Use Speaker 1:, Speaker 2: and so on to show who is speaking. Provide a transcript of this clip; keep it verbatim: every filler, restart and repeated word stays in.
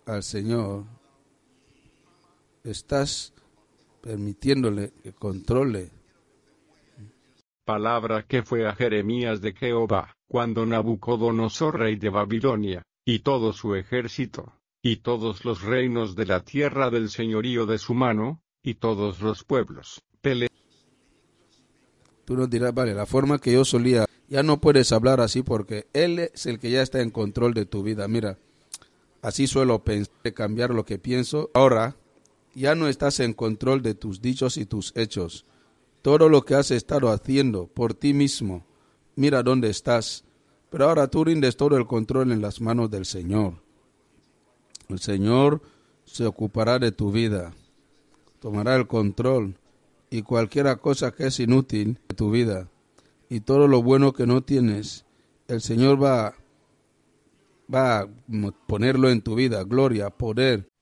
Speaker 1: al Señor, estás permitiéndole que controle.
Speaker 2: Palabra que fue a Jeremías de Jehová, cuando Nabucodonosor, rey de Babilonia, y todo su ejército, y todos los reinos de la tierra del señorío de su mano, y todos los pueblos, pelearon.
Speaker 1: Tú nos dirás, vale, la forma que yo solía, ya no puedes hablar así porque Él es el que ya está en control de tu vida. Mira, así suelo pensar, de cambiar lo que pienso. Ahora, ya no estás en control de tus dichos y tus hechos. Todo lo que has estado haciendo por ti mismo, mira dónde estás. Pero ahora tú rindes todo el control en las manos del Señor. El Señor se ocupará de tu vida, tomará el control. Y cualquier cosa que es inútil de tu vida y todo lo bueno que no tienes, el Señor va, va a ponerlo en tu vida, gloria, poder,